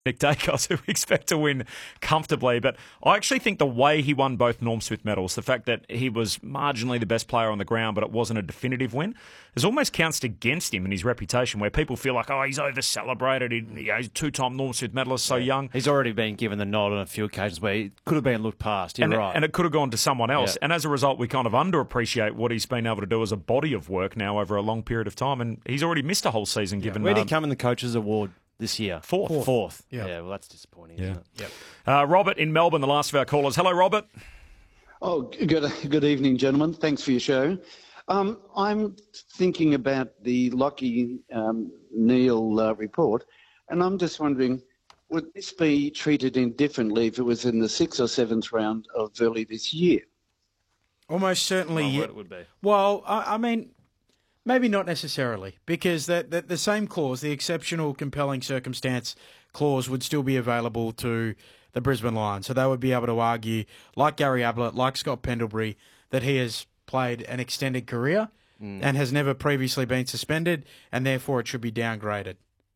Nick Dacos, who we expect to win comfortably. But I actually think the way he won both Norm Smith medals, the fact that he was marginally the best player on the ground, but it wasn't a definitive win, is almost counts against him in his reputation, where people feel like, oh, he's over-celebrated. He's a two-time Norm Smith medalist, so young. He's already been given the nod on a few occasions where he could have been looked past. You're right. And it could have gone to someone else. Yeah. And as a result, we kind of underappreciate what he's been able to do as a body of work now over a long period of time. And he's already missed a whole season given... Where did he come in the Coaches' Award this year? Fourth. Yeah, well, that's disappointing, isn't it? Yep. Robert in Melbourne, the last of our callers. Hello, Robert. Oh, good evening, gentlemen. Thanks for your show. I'm thinking about the Lockie Neal report, and I'm just wondering, would this be treated indifferently if it was in the 6th or 7th round of early this year? Almost certainly. It would be. Well, I mean, maybe not necessarily, because the same clause, the exceptional compelling circumstance clause, would still be available to the Brisbane Lions. So they would be able to argue, like Gary Ablett, like Scott Pendlebury, that he has played an extended career and has never previously been suspended, and therefore it should be downgraded.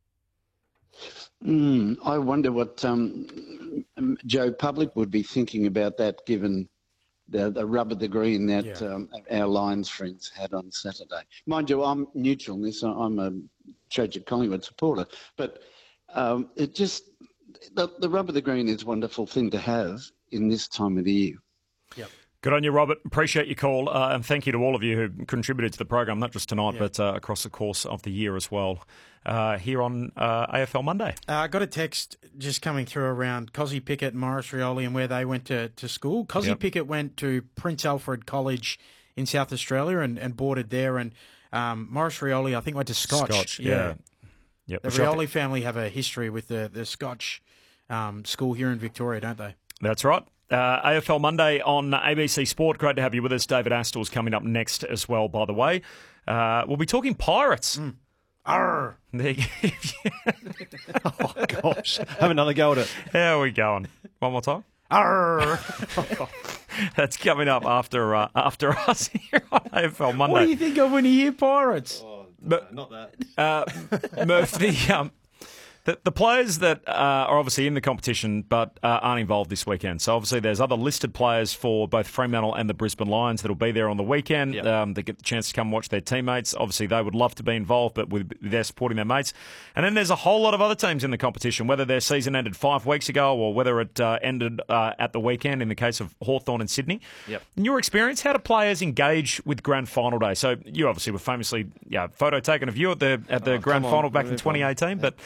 I wonder what Joe Public would be thinking about that, given the rub of the green that our Lions friends had on Saturday. Mind you, I'm neutral in this. I'm a tragic Collingwood supporter, but it just the rub of the green is a wonderful thing to have in this time of the year. Yep. Good on you, Robert. Appreciate your call, and thank you to all of you who contributed to the program, not just tonight, but across the course of the year as well, here on AFL Monday. I got a text just coming through around Cozzy Pickett and Morris Rioli and where they went to school. Cozzy Pickett went to Prince Alfred College in South Australia and boarded there, and Morris Rioli, I think, went to Scotch. Yep. The Rioli family have a history with the Scotch school here in Victoria, don't they? That's right. AFL Monday on ABC Sport. Great to have you with us. David Astor's coming up next as well, by the way. We'll be talking Pirates. Arr! There you go. Oh, gosh. Have another go at it. How are we going? One more time. Arr! That's coming up after us here on AFL Monday. What do you think of when you hear Pirates? Oh, But- not that. Murph, the players that are obviously in the competition but aren't involved this weekend. So obviously there's other listed players for both Fremantle and the Brisbane Lions that'll be there on the weekend. They get the chance to come watch their teammates. Obviously they would love to be involved, but they're supporting their mates. And then there's a whole lot of other teams in the competition, whether their season ended 5 weeks ago or whether it ended at the weekend in the case of Hawthorn and Sydney. Yep. In your experience, how do players engage with Grand Final Day? So you obviously were famously photo taken of you at the Grand Final back in 2018, but...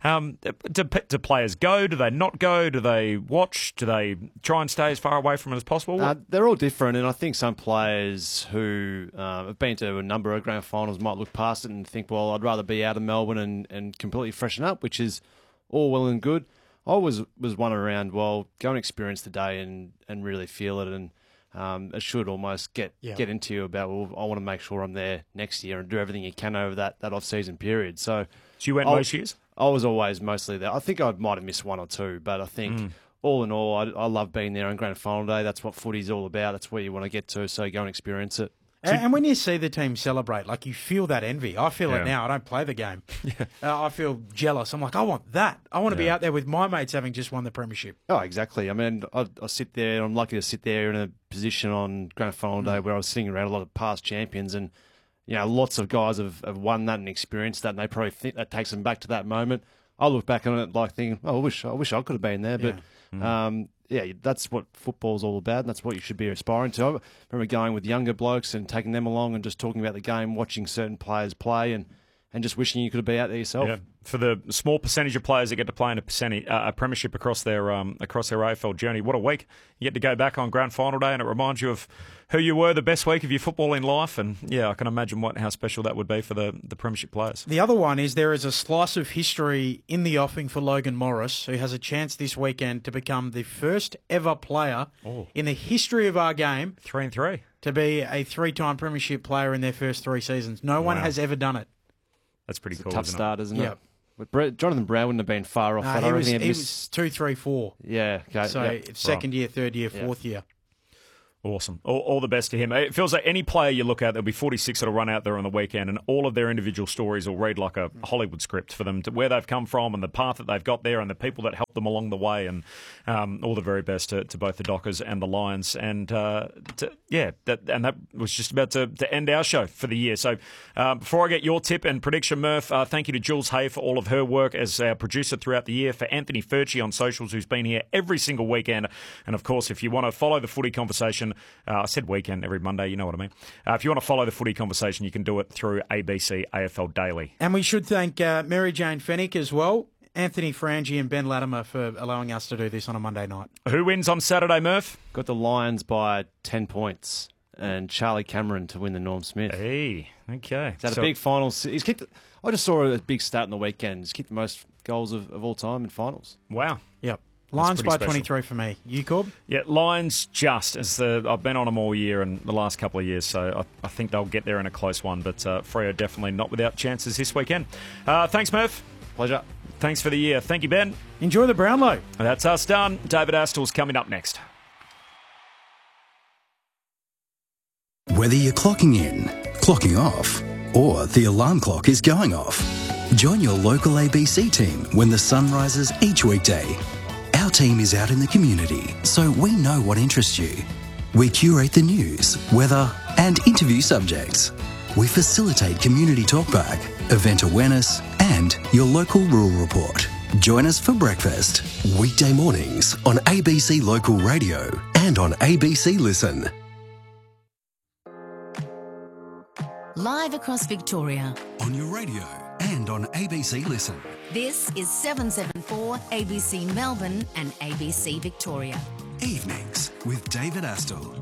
Do players go? Do they not go? Do they watch? Do they try and stay as far away from it as possible? They're all different, and I think some players who have been to a number of grand finals might look past it and think, well, I'd rather be out of Melbourne and completely freshen up, which is all well and good. I was one around, well, go and experience the day and really feel it, and it should almost get into you about, well, I want to make sure I'm there next year and do everything you can over that off-season period. So you went most years? I was always mostly there. I think I might have missed one or two, but I think all in all, I love being there on Grand Final Day. That's what footy's all about. That's where you want to get to, so go and experience it. And when you see the team celebrate, like you feel that envy. I feel it now. I don't play the game. I feel jealous. I'm like, I want that. I want to be out there with my mates having just won the premiership. Oh, exactly. I mean, I sit there. I'm lucky to sit there in a position on Grand Final Day where I was sitting around a lot of past champions, and lots of guys have won that and experienced that, and they probably think that takes them back to that moment. I look back on it like thinking, oh, I wish I could have been there, but. That's what football's all about, and that's what you should be aspiring to. I remember going with younger blokes and taking them along and just talking about the game, watching certain players play, and just wishing you could be out there yourself. Yeah. For the small percentage of players that get to play in a premiership across their AFL journey, what a week. You get to go back on Grand Final Day, and it reminds you of who you were the best week of your footballing life, and I can imagine how special that would be for the premiership players. The other one is there is a slice of history in the offing for Logan Morris, who has a chance this weekend to become the first ever player in the history of our game 3-3 to be a 3-time premiership player in their first 3 seasons. No one has ever done it. That's pretty cool. Tough start, isn't it? Yeah. But Jonathan Brown wouldn't have been far off. He was 2, 3, 4. Yeah. Okay. So second year, third year, fourth year. Awesome. All the best to him. It feels like any player you look at, there'll be 46 that'll run out there on the weekend, and all of their individual stories will read like a Hollywood script for them, to where they've come from and the path that they've got there and the people that helped them along the way. And all the very best to both the Dockers and the Lions. And that was just about to end our show for the year. So before I get your tip and prediction, Murph, thank you to Jules Hay for all of her work as our producer throughout the year, for Anthony Furchi on socials, who's been here every single weekend. And of course, if you want to follow the footy conversation, I said weekend, every Monday, you know what I mean. If you want to follow the footy conversation, you can do it through ABC AFL Daily. And we should thank Mary Jane Fennick as well, Anthony Frangi and Ben Latimer for allowing us to do this on a Monday night. Who wins on Saturday, Murph? Got the Lions by 10 points and Charlie Cameron to win the Norm Smith. Hey, okay. He's had a big finals. He's kicked. I just saw a big stat in the weekend. He's kicked the most goals of all time in finals. Wow. Yep. Lions by special. 23 for me. You, Corb? Yeah, Lions just. I've been on them all year and the last couple of years, so I think they'll get there in a close one. But Freo definitely not without chances this weekend. Thanks, Murph. Pleasure. Thanks for the year. Thank you, Ben. Enjoy the Brownlow. That's us done. David Astor's coming up next. Whether you're clocking in, clocking off, or the alarm clock is going off, join your local ABC team when the sun rises each weekday. Our team is out in the community, so we know what interests you. We curate the news, weather, and interview subjects. We facilitate community talkback, event awareness, and your local rural report. Join us for breakfast. Weekday mornings on ABC Local Radio and on ABC Listen. Live across Victoria. On your radio and on ABC Listen. This is 774 ABC Melbourne and ABC Victoria. Evenings with David Astor.